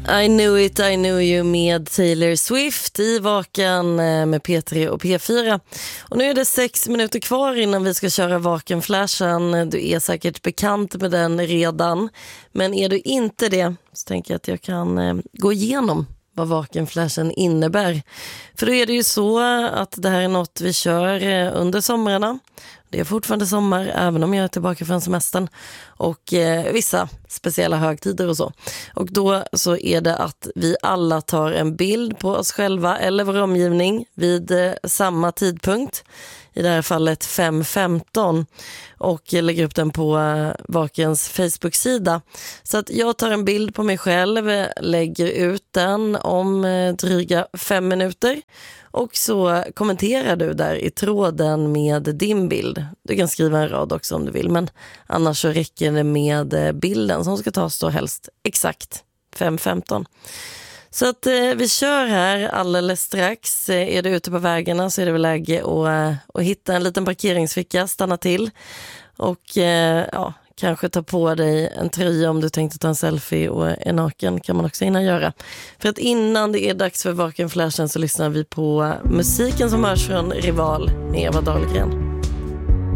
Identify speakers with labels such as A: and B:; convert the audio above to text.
A: I knew you med Taylor Swift i Vaken med P3 och P4. Och nu är det 6 minuter kvar innan vi ska köra Vaken-flashen. Du är säkert bekant med den redan. Men är du inte det så tänker jag att jag kan gå igenom vad Vaken-flashen innebär. För då är det ju så att det här är något vi kör under somrarna. Det är fortfarande sommar även om jag är tillbaka från semestern och vissa speciella högtider och så. Och då så är det att vi alla tar en bild på oss själva eller vår omgivning vid samma tidpunkt. I det här fallet 5:15 och lägger upp den på Vakens Facebook-sida. Så att jag tar en bild på mig själv, lägger ut den om dryga 5 minuter. Och så kommenterar du där i tråden med din bild. Du kan skriva en rad också om du vill. Men annars så räcker det med bilden som ska tas då helst exakt 5:15. Så att vi kör här alldeles strax. Är du ute på vägarna så är det väl läge att hitta en liten parkeringsficka, stanna till. Och kanske ta på dig en tröja om du tänkte ta en selfie och är naken kan man också hinna göra. För att innan det är dags för Vaken-flashen så lyssnar vi på musiken som hörs från Rival med Eva Dahlgren.